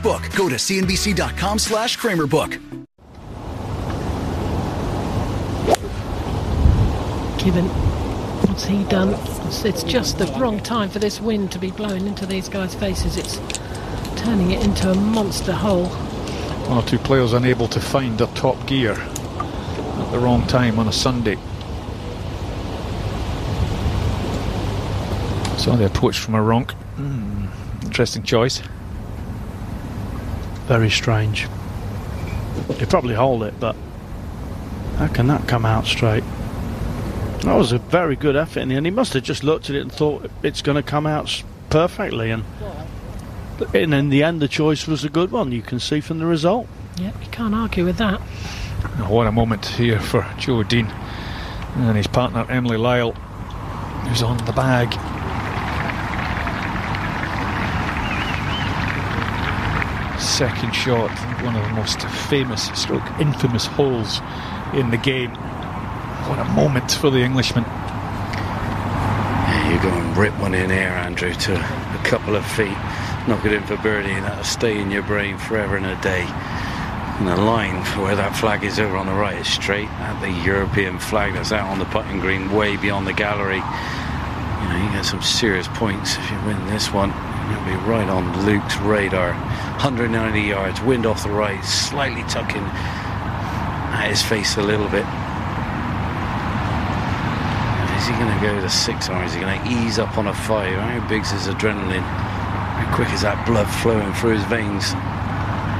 book. Go to cnbc.com/Kramerbook. Given what's he done? It's just the wrong time for this wind to be blowing into these guys' faces. It's turning it into a monster hole. One or two players unable to find their top gear at the wrong time on a Sunday. So the approach from a Ronk. Interesting choice. Very strange. He probably holed it, but how can that come out straight? That was a very good effort in the end. He must have just looked at it and thought it's going to come out perfectly, and in the end the choice was a good one. You can see from the result. Yep, you can't argue with that. What a moment here for Joe Dean and his partner Emily Lyle, who's on the bag. Second shot, one of the most famous stroke infamous holes in the game. What a moment for the Englishman. Yeah, you go and rip one in air, Andrew, to a couple of feet, knock it in for birdie, and that'll stay in your brain forever and a day. And the line for where that flag is over on the right is straight at the European flag that's out on the putting green way beyond the gallery. You know, you get some serious points if you win this one. You'll be right on Luke's radar. 190 yards, wind off the right, slightly tucking at his face a little bit. Is he going to go to 6 or is he going to ease up on a 5? How big's his adrenaline? How quick is that blood flowing through his veins?